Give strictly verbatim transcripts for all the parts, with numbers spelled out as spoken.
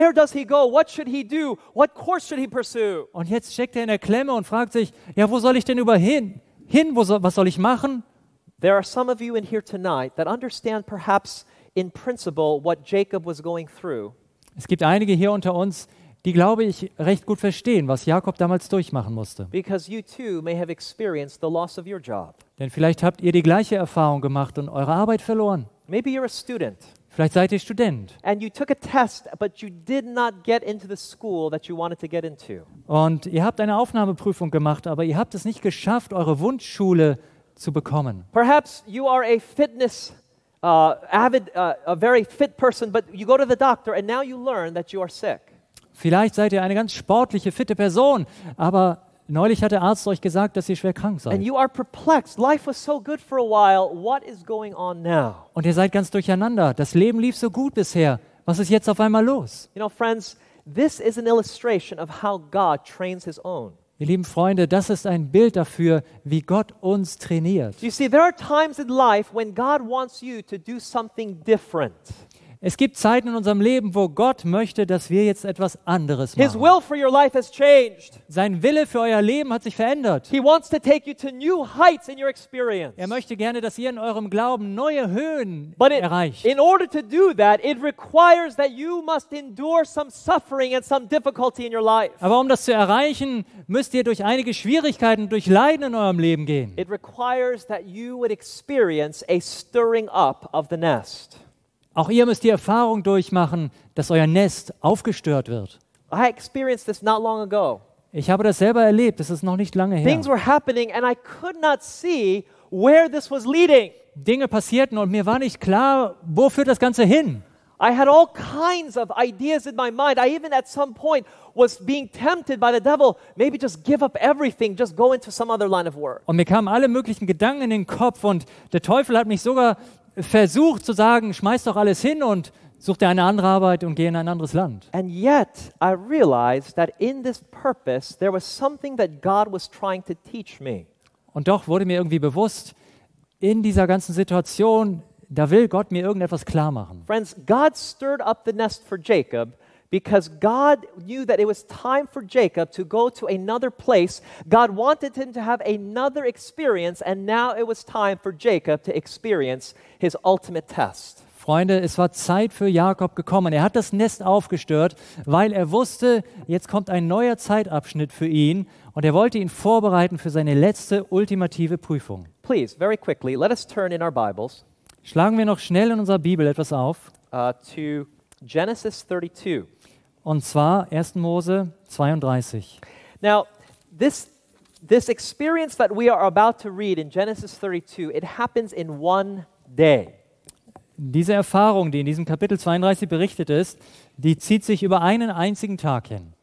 Where does he go? What should he do? What course should he pursue? Und jetzt steckt er in der Klemme und fragt sich, ja, wo soll ich denn über hin? Hin, wo soll, was soll ich machen? There are some of you in here tonight that understand perhaps in principle what Jacob was going through. Es gibt einige hier unter uns, die, glaube ich, recht gut verstehen, was Jakob damals durchmachen musste. Because you too may have experienced the loss of your job. Denn vielleicht habt ihr die gleiche Erfahrung gemacht und eure Arbeit verloren. Maybe you're a student. Vielleicht seid ihr Student. And you took a test, but you did not get into the school that you wanted to get into. Und ihr habt eine Aufnahmeprüfung gemacht, aber ihr habt es nicht geschafft, eure Wunschschule zu bekommen. Perhaps you are a fitness uh, avid, uh, a very fit person, but you go to the doctor and now you learn that you are sick. Vielleicht seid ihr eine ganz sportliche, fitte Person, aber neulich hat der Arzt euch gesagt, dass ihr schwer krank And seid. you are perplexed. Life was so good for a while. What is going on now? Und ihr seid ganz durcheinander. Das Leben lief so gut bisher. Was ist jetzt auf einmal los? You know, friends, this is an illustration of how God trains his own. Ihr lieben Freunde, das ist ein Bild dafür, wie Gott uns trainiert. You see, there are times in life when God wants you to do something different. Es gibt Zeiten in unserem Leben, wo Gott möchte, dass wir jetzt etwas anderes His machen. will for your life has changed. Sein Wille für euer Leben hat sich verändert. He wants to take you to new heights in your experience. Er möchte gerne, dass ihr in eurem Glauben neue Höhen But it, erreicht. in order to do that, it requires that you must endure some suffering and some difficulty in your life. Aber um das zu erreichen, müsst ihr durch einige Schwierigkeiten, durch Leiden in eurem Leben gehen. It requires that you would experience a stirring up of the nest. Auch ihr müsst die Erfahrung durchmachen, dass euer Nest aufgestört wird. I experienced this not long ago. Ich habe das selber erlebt, das ist noch nicht lange her. Things were happening and I could not see where this was leading. Dinge passierten und mir war nicht klar, wo führt das Ganze hin. I had all kinds of ideas in my mind. I even at some point was being tempted by the devil, maybe just give up everything, just go into some other line of work. Und mir kamen alle möglichen Gedanken in den Kopf und der Teufel hat mich sogar versucht zu sagen, schmeiß doch alles hin und such dir eine andere Arbeit und geh in ein anderes Land. And yet I realized that in this purpose there was something that God was trying to teach me. Und doch wurde mir irgendwie bewusst, in dieser ganzen Situation, da will Gott mir irgendetwas klar machen. Friends, God stirred up the nest for Jacob because God knew that it was time for Jacob to go to another place. God wanted him to have another experience, and now it was time for Jacob to experience his ultimate test. Freunde, es war Zeit für Jakob gekommen. Er hat das Nest aufgestört, weil er wusste, jetzt kommt ein neuer Zeitabschnitt für ihn und er wollte ihn vorbereiten für seine letzte ultimative Prüfung. Please, very quickly, let us turn in our Bibles Schlagen wir noch schnell in unserer Bibel etwas auf, uh, to Genesis thirty-two. und zwar erster Mose zweiunddreißig. Now, this, this experience that we are about to read in Genesis thirty-two, it happens in one day. Diese Erfahrung, die in diesem Kapitel zweiunddreißig berichtet ist, die zieht sich über einen einzigen Tag hin.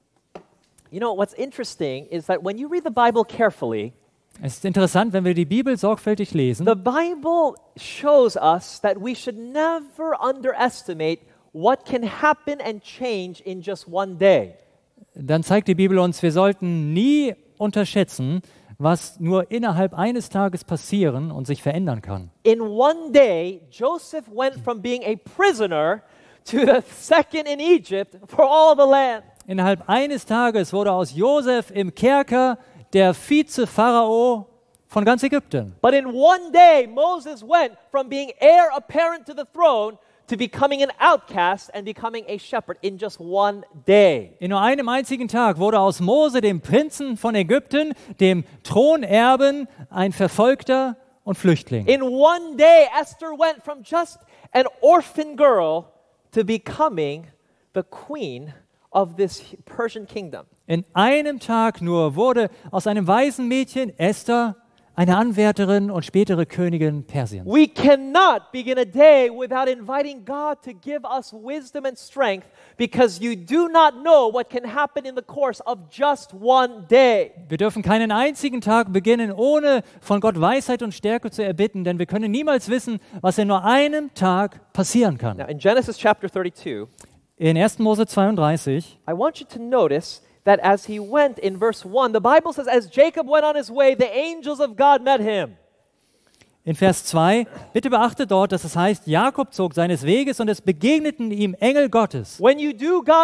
You know, what's interesting is that when you read the Bible carefully, Es ist interessant, wenn wir die Bibel sorgfältig lesen, the Bible shows us that we should never underestimate what can happen and change in just one day. dann zeigt die Bibel uns, wir sollten nie unterschätzen, was nur innerhalb eines Tages passieren und sich verändern kann. In one day, Joseph went from being a prisoner to the second in Egypt for all the land. Innerhalb eines Tages wurde aus Josef im Kerker der Vize-Pharao von ganz Ägypten. But in one day, Moses went from being heir apparent to the throne to becoming an outcast and becoming a shepherd in just one day. In nur einem einzigen Tag wurde aus Mose, dem Prinzen von Ägypten, dem Thronerben, ein Verfolgter und Flüchtling. In one day, Esther went from just an orphan girl to becoming the queen of this Persian kingdom. In einem Tag nur wurde aus einem Waisenmädchen Esther eine Anwärterin und spätere Königin Persiens. We cannot begin a day without inviting God to give us wisdom and strength because you do not know what can happen in the course of just one day. Wir dürfen keinen einzigen Tag beginnen, ohne von Gott Weisheit und Stärke zu erbitten, denn wir können niemals wissen, was in nur einem Tag passieren kann. Now in Genesis chapter thirty-two, In erster Mose zweiunddreißig, I want you to notice that as he went in verse one, the Bible says, as Jacob went on his way, the angels of God met him. In Vers zwei, bitte beachte dort, dass es heißt, Jakob zog seines Weges und es begegneten ihm Engel Gottes. When you do God's